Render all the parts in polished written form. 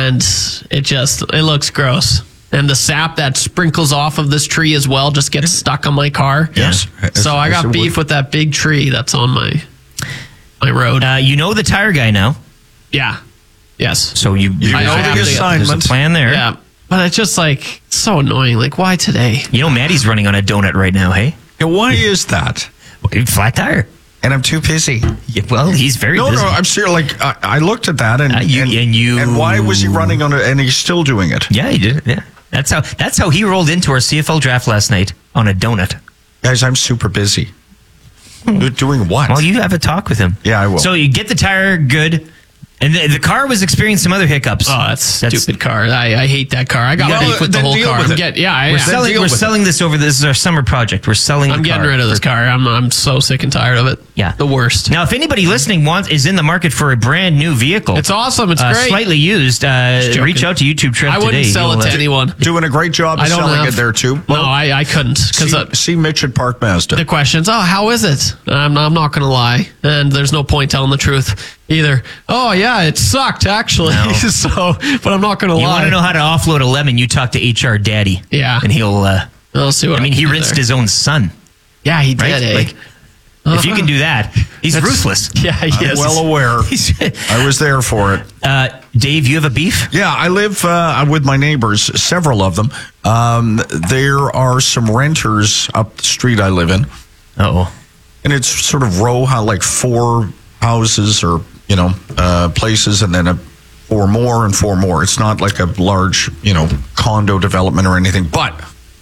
and it looks gross. And the sap that sprinkles off of this tree as well just gets stuck on my car. Yes. So I got beef with that big tree that's on my road. You know the tire guy now. Yeah. Yes. So you I know the assignment. There's a plan there. Yeah. But it's just like so annoying. Like, why today? You know, Maddie's running on a donut right now, hey? Yeah, why is that? Flat tire. And I'm too busy. Yeah, well, he's very busy. No, I'm serious. Like, I looked at that and why was he running on it and he's still doing it? Yeah, he did. Yeah. That's how he rolled into our CFL draft last night on a donut. Guys, I'm super busy. Doing what? Well, you have a talk with him. Yeah, I will. So you get the tire good. And the car was experiencing some other hiccups. Oh, that's stupid car. I hate that car. I got beef with the whole car. We're selling this over. This is our summer project. We're selling. I'm getting rid of this car. I'm so sick and tired of it. Yeah, the worst. Now, if anybody listening is in the market for a brand new vehicle, it's awesome. It's great. Slightly used. Reach out to YouTube Trev today. I wouldn't sell it to anyone. Doing a great job of selling it there too. Well, no, I couldn't because see Mitch at Park Mazda. The questions. Oh, how is it? I'm not going to lie, and there's no point telling the truth either. Oh yeah, it sucked actually. No. But I'm not going to lie. You want to know how to offload a lemon? You talk to HR Daddy. Yeah, and he'll. I'll see what. I mean, he rinsed his own son. Yeah, he did. Right? If you can do that, he's ruthless. Yeah, he is. I'm well aware. I was there for it. Dave, you have a beef? Yeah, I live with my neighbors, several of them. There are some renters up the street I live in. Uh-oh. And it's sort of like 4 houses or, places and then 4 more and 4 more. It's not like a large, condo development or anything. But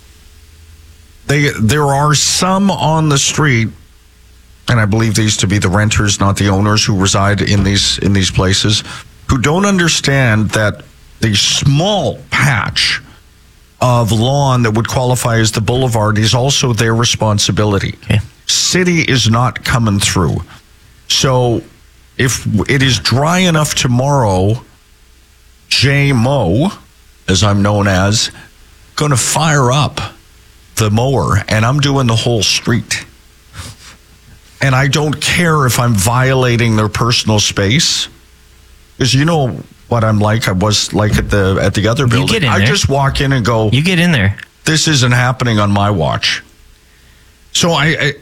there are some on the street, and I believe these to be the renters, not the owners who reside in these places, who don't understand that the small patch of lawn that would qualify as the boulevard is also their responsibility. Okay. City is not coming through. So if it is dry enough tomorrow, J-Mo, as I'm known as, going to fire up the mower, and I'm doing the whole street. And I don't care if I'm violating their personal space, because you know what I'm like. I was like at the other building. You get in there. I just walk in and go, you get in there. This isn't happening on my watch. So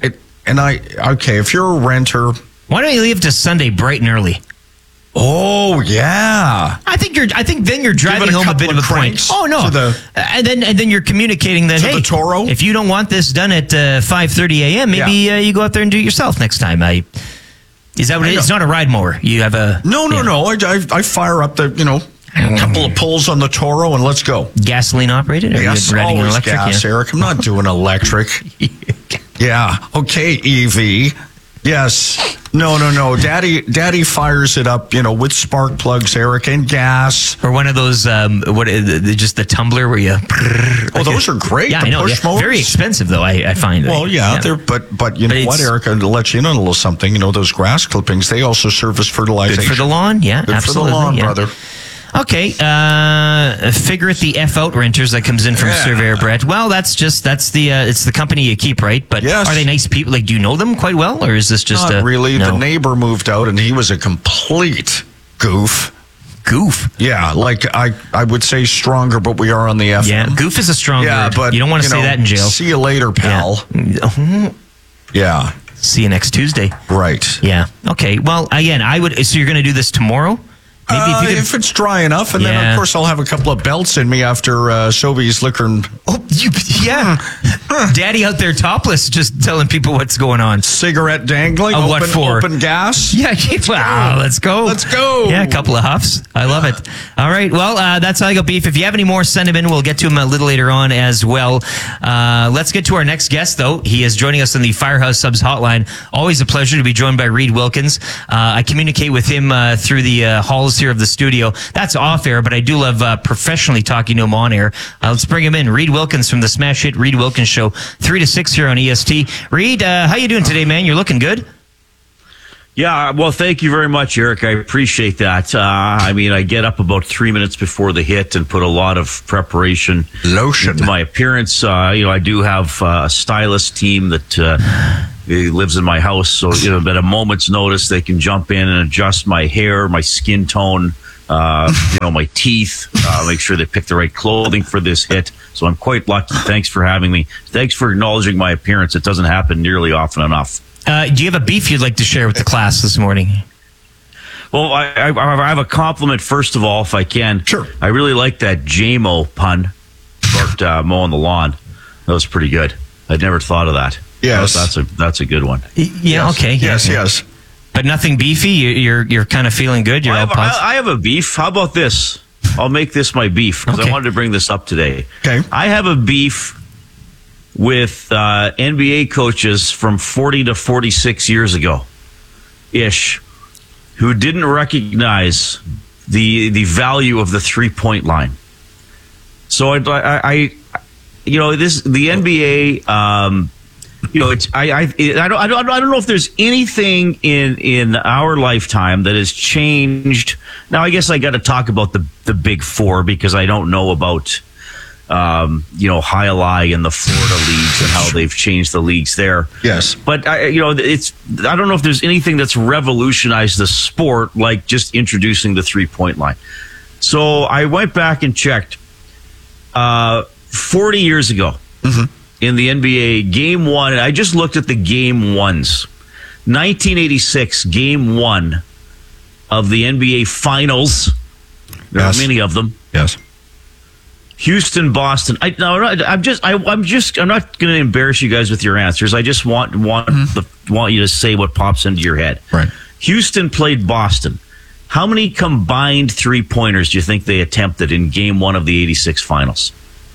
if you're a renter, why don't you leave to Sunday bright and early? Oh yeah, I think then you're driving home a bit of a point. Oh no, and then you're communicating that hey, the Toro, if you don't want this done at 5:30 a.m., maybe you go out there and do it yourself next time. Is that what it is? It's not a ride mower. You have a no. I fire up the couple of pulls on the Toro and let's go. Gasoline operated? Or yes, always electric, gas, Eric. I'm not doing electric. Yeah. Okay, EV. Yes. No. Daddy fires it up, with spark plugs, Eric, and gas. Or one of those, just the tumbler where you. Those are great. Yeah, I know. Motors. Very expensive though. I find. Well, they're but you know what, Eric? To let you know a little something. Those grass clippings, they also serve as fertilization. Good for the lawn. Yeah, good absolutely. For the lawn, brother. Okay, figure it the F out renters that comes in from Surveyor Brett. Well, it's the company you keep, right? But are they nice people? Like, do you know them quite well, or is this just not really? No? The neighbor moved out, and he was a complete goof. Goof? Yeah, like I would say stronger, but we are on the F. Yeah, goof is a strong word. But you don't want to say that in jail. See you later, pal. Yeah. See you next Tuesday. Right. Yeah. Okay. Well, again, so you're going to do this tomorrow? Maybe if it's dry enough, and then of course I'll have a couple of belts in me after Sobeys liquor. Daddy out there topless, just telling people what's going on. Cigarette dangling. What for? Open gas. Yeah. Let's go. Let's go. Yeah, a couple of huffs. I love it. All right. Well, that's how I got beef. If you have any more, send them in. We'll get to them a little later on as well. Let's get to our next guest, though. He is joining us on the Firehouse Subs hotline. Always a pleasure to be joined by Reed Wilkins. I communicate with him through the halls here of the studio. That's off air, but I do love professionally talking to him on air. Let's bring him in. Reed Wilkins from the smash hit Reed Wilkins Show, 3 to 6 here on EST. Reed, how you doing today, man? You're looking good. Yeah, well, thank you very much, Eric. I appreciate that. I get up about 3 minutes before the hit and put a lot of preparation into my appearance. I do have a stylist team that lives in my house, so at a moment's notice they can jump in and adjust my hair, my skin tone, my teeth, make sure they pick the right clothing for this hit. So I'm quite lucky. Thanks for having me. Thanks for acknowledging my appearance. It doesn't happen nearly often enough. Do you have a beef you'd like to share with the class this morning? Well, I have a compliment, first of all, if I can. Sure. I really like that JMO pun about mowing the lawn. That was pretty good. I'd never thought of that. Yes. That's a good one. Yeah, okay. Yes. But nothing beefy? You're kind of feeling good? You're all positive? I have a beef. How about this? I'll make this my beef because I wanted to bring this up today. Okay. I have a beef with NBA coaches from 40 to 46 years ago, ish, who didn't recognize the value of the 3-point line. So the NBA. I don't know if there's anything in our lifetime that has changed. Now, I guess I got to talk about the Big Four because I don't know about Highlight and the Florida leagues and how they've changed the leagues there. Yes, but I don't know if there's anything that's revolutionized the sport like just introducing the 3-point line. So I went back and checked 40 years ago. Mm-hmm. In the NBA, Game 1, I just looked at the Game 1s. 1986, Game 1 of the NBA Finals. There are many of them. Yes. Houston, Boston. I'm not going to embarrass you guys with your answers. I just want you to say what pops into your head. Right. Houston played Boston. How many combined 3-pointers do you think they attempted in Game 1 of the 86 Finals?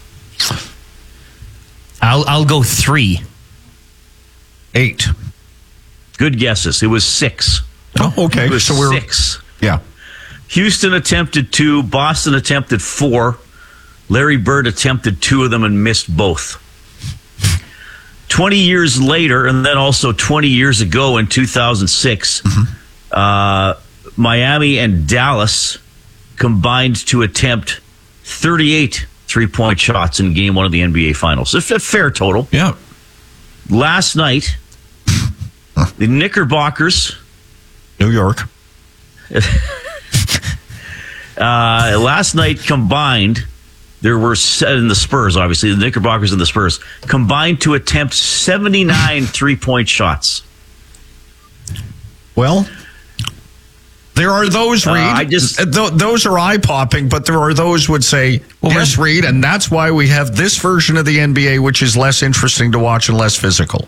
I'll go 3. 8. Good guesses. It was 6. Oh, okay. It was so we're 6. Yeah. Houston attempted 2. Boston attempted 4. Larry Bird attempted 2 of them and missed both. 20 years later, and then also 20 years ago in 2006, Miami and Dallas combined to attempt 38 3-point shots in Game 1 of the NBA Finals. It's a fair total. Yeah. Last night, the Knickerbockers, New York. Last night combined, there were in the Spurs, obviously, the Knickerbockers and the Spurs combined to attempt 79 3-point shots. Well, there are those, Reed. Those are eye-popping, but there are those would say, yes, Reed, and that's why we have this version of the NBA, which is less interesting to watch and less physical.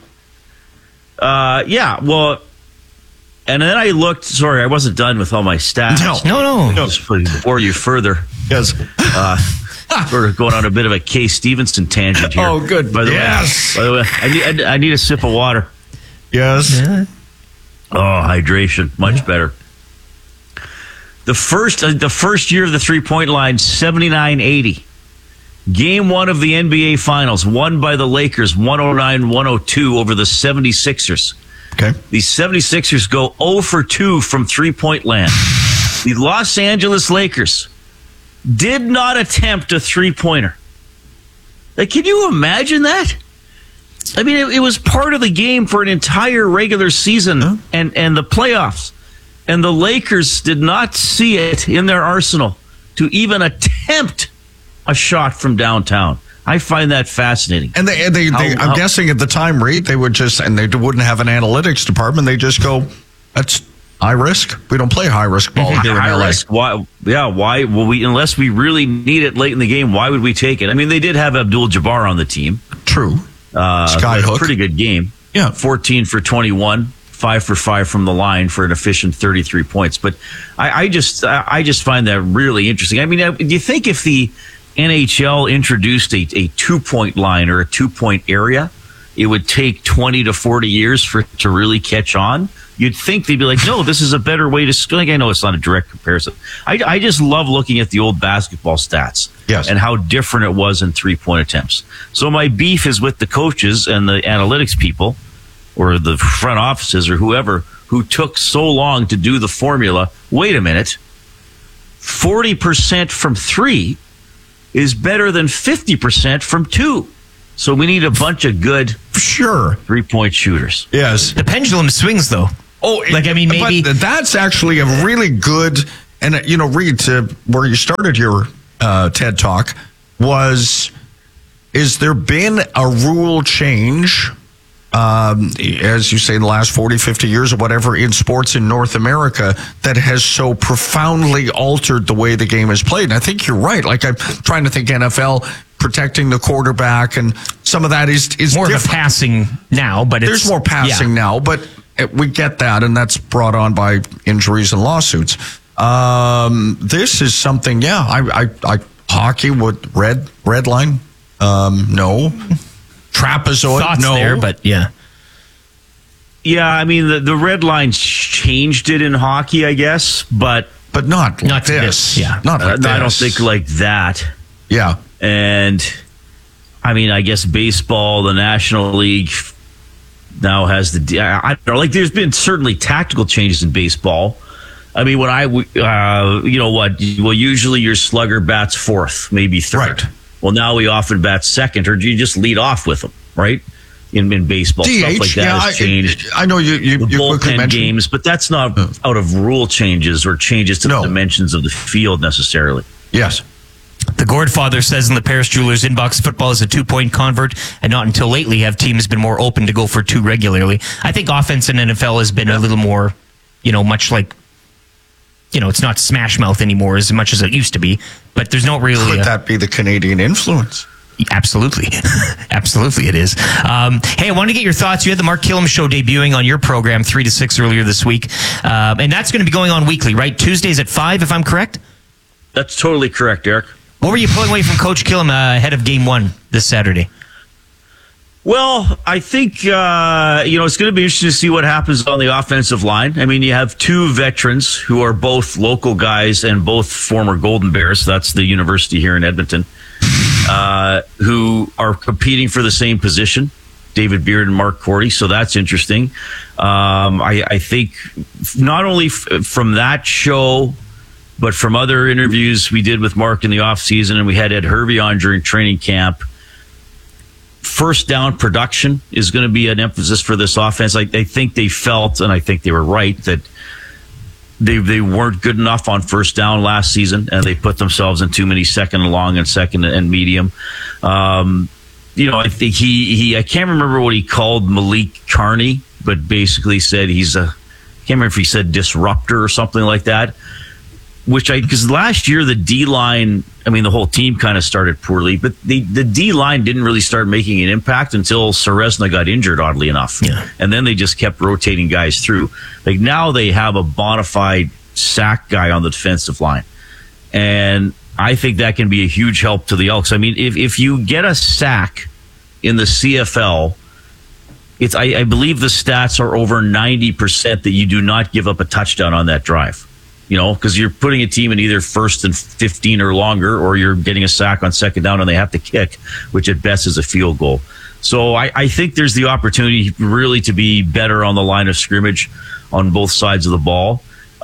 Yeah, well, and then I looked. Sorry, I wasn't done with all my stats. No. Just before you further. Yes. Sort of going on a bit of a Kay Stevenson tangent here. Oh, good. By the way, I need a sip of water. Yes. Yeah. Oh, hydration, much better. The first year of the 3-point line, 79-80. Game 1 of the NBA Finals, won by the Lakers, 109-102 over the 76ers. Okay. The 76ers go 0 for 2 from 3-point land. The Los Angeles Lakers did not attempt a 3-pointer. Like, can you imagine that? I mean, it was part of the game for an entire regular season and the playoffs. And the Lakers did not see it in their arsenal to even attempt a shot from downtown. I find that fascinating. And I'm guessing at the time, Reed, they would just, and they wouldn't have an analytics department. They just go, that's high risk. We don't play high risk ball here in LA. Risk. Why? Yeah. Why? Well, unless we really need it late in the game, why would we take it? I mean, they did have Abdul-Jabbar on the team. True. Skyhook. Pretty good game. Yeah. 14 for 21. 5 for 5 from the line for an efficient 33 points. But I just find that really interesting. I mean, do you think if the NHL introduced a 2-point line or a 2-point area, it would take 20 to 40 years for it to really catch on? You'd think they'd be like, no, this is a better way to score. Like, I know it's not a direct comparison. I just love looking at the old basketball stats. Yes. And how different it was in 3-point attempts. So my beef is with the coaches and the analytics people, or the front offices or whoever, who took so long to do the formula. Wait a minute. 40% from 3 is better than 50% from 2. So we need a bunch of good 3-point shooters. Yes. The pendulum swings, though. Oh, like, I mean, maybe. But that's actually a really good And, Reed, where you started your TED Talk is there been a rule change, as you say, in the last 40, 50 years or whatever, in sports in North America that has so profoundly altered the way the game is played? And I think you're right. Like, I'm trying to think NFL protecting the quarterback, and some of that is more different. of a passing now, but there's more passing now, but we get that, and that's brought on by injuries and lawsuits. This is something, I hockey with red line, no. Trapezoid, thoughts no. there, but yeah. I mean, the red lines changed it in hockey, I guess, but not this. Yeah, not like this. I don't think like that. Yeah, and I mean, I guess baseball, the National League now has I don't know. Like, there's been certainly tactical changes in baseball. I mean, usually your slugger bats fourth, maybe third. Right. Well, now we often bat second, or do you just lead off with them, right? In baseball, DH, stuff like that has changed. I know you bullpen games, but that's not out of rule changes or changes to the dimensions of the field necessarily. Yes. The Gordfather says in the Paris Jewelers inbox, football is a 2-point convert, and not until lately have teams been more open to go for 2 regularly. I think offense in NFL has been a little more, much like, it's not smash mouth anymore as much as it used to be, but there's not really... Could that be the Canadian influence? Absolutely. Absolutely it is. Hey, I wanted to get your thoughts. You had the Mark Killam Show debuting on your program 3 to 6 earlier this week, and that's going to be going on weekly, right? Tuesdays at 5, if I'm correct? That's totally correct, Eric. What were you pulling away from Coach Killam ahead of Game 1 this Saturday? Well, I think, it's going to be interesting to see what happens on the offensive line. I mean, you have 2 veterans who are both local guys and both former Golden Bears. That's the university here in Edmonton, who are competing for the same position, David Beard and Mark Cordy. So that's interesting. I think not only from that show, but from other interviews we did with Mark in the offseason, and we had Ed Hervey on during training camp, first down production is going to be an emphasis for this offense. I think they felt, and I think they were right, that they weren't good enough on first down last season, and they put themselves in too many second and long and second and medium. I think I can't remember what he called Malik Carney, but basically said I can't remember if he said disruptor or something like that. Because last year the D-line, I mean, the whole team kind of started poorly, but the D-line didn't really start making an impact until Seresna got injured, oddly enough. Yeah. And then they just kept rotating guys through. Like, now they have a bona fide sack guy on the defensive line. And I think that can be a huge help to the Elks. I mean, if you get a sack in the CFL, I believe the stats are over 90% that you do not give up a touchdown on that drive. Because you're putting a team in either first and 15 or longer, or you're getting a sack on second down and they have to kick, which at best is a field goal. So I think there's the opportunity really to be better on the line of scrimmage on both sides of the ball.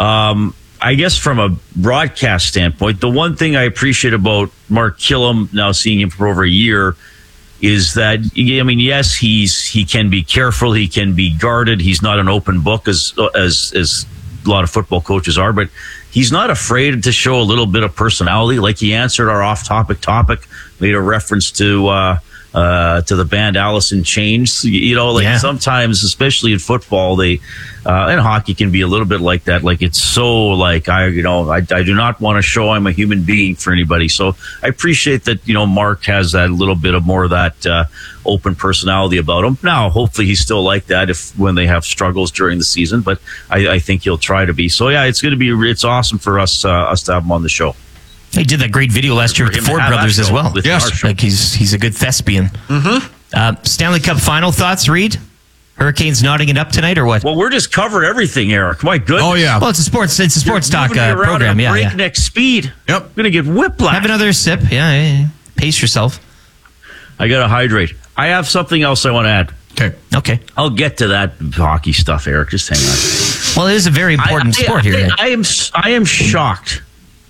I guess from a broadcast standpoint, the one thing I appreciate about Mark Killam, now seeing him for over a year, is that, I mean, yes, he can be careful, he can be guarded, he's not an open book as a lot of football coaches are, but he's not afraid to show a little bit of personality. Like, he answered our off-topic topic, made a reference to the band Alice in Chains. Sometimes, especially in football, and hockey can be a little bit like that. Like, it's so like, I do not want to show I'm a human being for anybody. So I appreciate that, Mark has that little bit of more of that open personality about him. Now, hopefully he's still like that when they have struggles during the season, but I think he'll try to be. So yeah, it's awesome for us to have him on the show. He did that great video last year with the Ford brothers as well. Yes, like he's a good thespian. Mm-hmm. Stanley Cup final thoughts, Reed? Hurricanes knotting it up tonight or what? Well, we're just covering everything, Eric. My goodness. Oh yeah. Well, it's a sports talk program. At breakneck speed. Yep. I'm gonna get whiplash. Have another sip. Yeah. Pace yourself. I gotta hydrate. I have something else I want to add. Okay. I'll get to that hockey stuff, Eric. Just hang on. Well, it is a very important sport here. I am shocked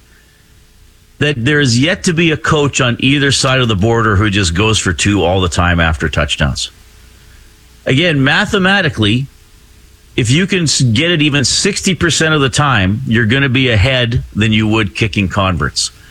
that there is yet to be a coach on either side of the border who just goes for 2 all the time after touchdowns. Again, mathematically, if you can get it even 60% of the time, you're going to be ahead than you would kicking converts.